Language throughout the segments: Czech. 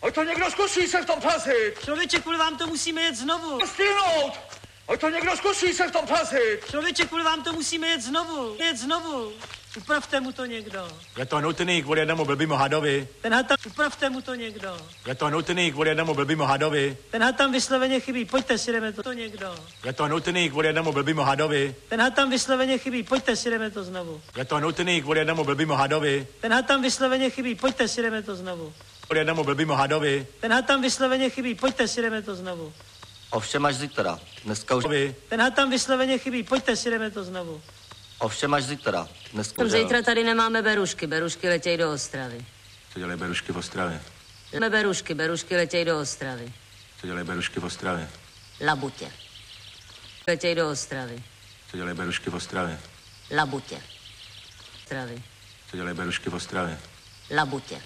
Ať to někdo zkusí se v tom plazit. Člověče, kvůli vám to musíme jet znovu. Stihnout. Ať to někdo zkusí se v tom plazit. Člověče, kvůli vám to musíme jet znovu. Jet znovu. Upravte mu to někdo. Je to nutný kvůli jednomu blbýmu hadovi. Ten had tam, upravte mu to někdo. Je to nutný kvůli jednomu blbýmu hadovi. Ten had tam vysloveně chybí, pojďte si jdeme to někdo. Je to nutný kvůli jednomu blbýmu hadovi. Ten had tam vysloveně chybí, pojďte si jdeme to znovu. Je to nutný kvůli jednomu blbýmu hadovi. Ten had tam vysloveně chybí, pojďte si jdeme to znovu. Kvůli jednomu blbýmu hadovi. Ten had tam vysloveně chybí, pojďte si jdeme to znovu. Ovšem až zítra. Dneska už... Ten had tam vysloveně chybí, pojďte si jdeme to znovu. Ovšem až zítra. Dneska už... Zítra tady nemáme berušky. Berušky letějí do Ostravy. Co dělají berušky v Ostravě? Máme berušky. Berušky letějí do Ostravy. Co dělají berušky v Ostravě? Labutě. Letějí do Ostravy. Co dělají berušky v Ostravě? Labutě. Ostravy. Co dělají berušky v Ostravě? Labutě.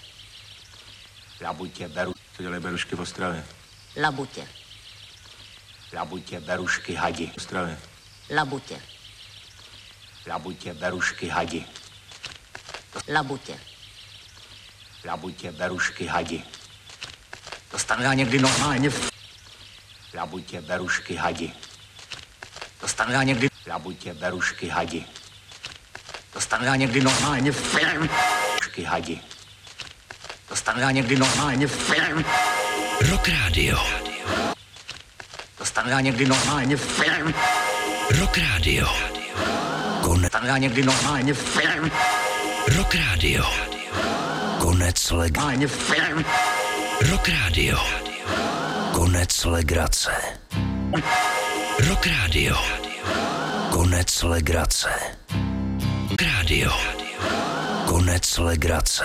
Labutě, beru... Co dělají berušky v Ostravě? Labutě. Labutě, berušky, hadi. V Ostravě. Labutě. Labutě, berušky, hadi. Labutě. Labutě, berušky, hadi. To stane někdy normálně v... Labutě, berušky, hadi. To stane někdy... Labutě, berušky, hadi. To stane někdy normálně v... Berušky, hadi. To stane někdy normálně v... Rock Radio. To stane někdy normálně v... Rock Radio. Stane někdy normálně v... Rock Radio. Konec Normálně v... Rock Radio. Konec legrace. Rock Radio. Konec legrace. Rock Radio. Konec legrace.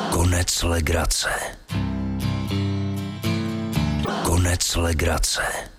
Konec legrace. Konec legrace.